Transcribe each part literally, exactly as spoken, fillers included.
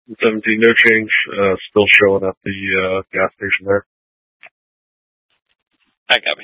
seventeen, no change. Uh, still showing at the uh, gas station there. I copy.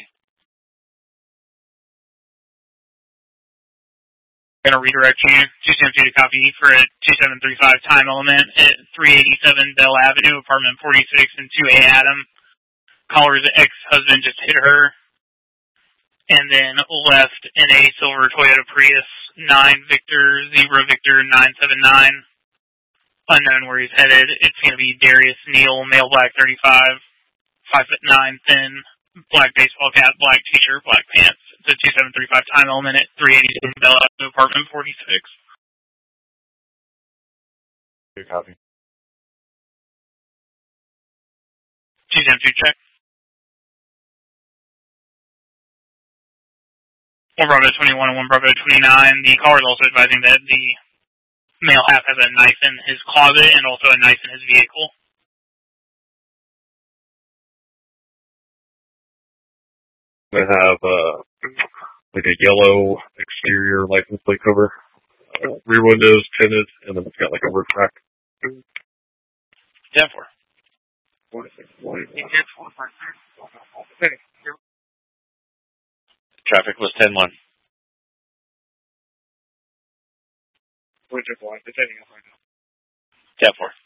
Going to redirect you two seventy-two to copy for a two seven three five time element at three eighty-seven Bell Avenue, apartment forty-six and two A Adam. Caller's ex-husband just hit her. And then left in a silver Toyota Prius, nine Victor, zero Victor, nine seven nine. Unknown where he's headed. It's going to be Darius Neal, male black thirty-five, five foot nine, thin, black baseball cap, black t-shirt, black pants. It's a two seven three five time element at three eighty-seven Bell Avenue, apartment forty-six. Good copy. two seventy-two check. one Bravo twenty-one and one Bravo twenty-nine. The caller is also advising that the male half has a knife in his closet and also a knife in his vehicle. I have uh, like a yellow exterior license plate cover. Uh, rear windows tinted, and then it's got like a roof rack. ten four. Traffic was ten one. ten four.